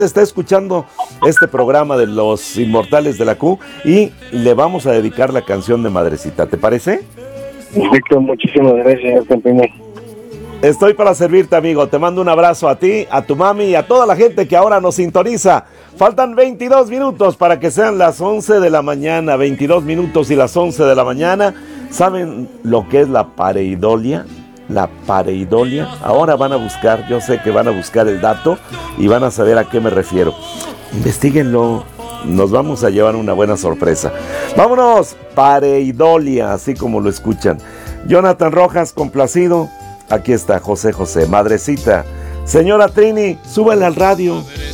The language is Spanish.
está escuchando este programa de los Inmortales de la Q y le vamos a dedicar la canción de Madrecita, ¿te parece? Perfecto, muchísimas gracias, señor Campino. Estoy para servirte, amigo. Te mando un abrazo a ti, a tu mami y a toda la gente que ahora nos sintoniza. Faltan 22 minutos para que sean las 11 de la mañana. 22 minutos y las 11 de la mañana. ¿Saben lo que es la pareidolia? La pareidolia. Ahora van a buscar, yo sé que van a buscar el dato y van a saber a qué me refiero. Investíguenlo. Nos vamos a llevar una buena sorpresa. Vámonos, pareidolia, así como lo escuchan. Jonathan Rojas, complacido. Aquí está José José, Madrecita. Señora Trini, súbale al radio.